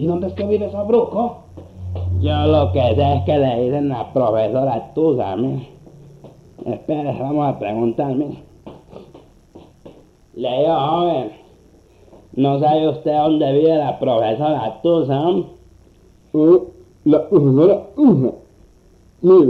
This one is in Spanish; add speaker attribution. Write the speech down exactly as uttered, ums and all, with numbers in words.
Speaker 1: ¿Y dónde es que vive ese brujo?
Speaker 2: Yo lo que sé es que le dicen a la profesora Tusa, mire. Espere, vamos a preguntar, mire. Le digo, joven, ¿no sabe usted dónde vive la profesora Tusa?
Speaker 1: Uh, la profesora Tusa. Mire,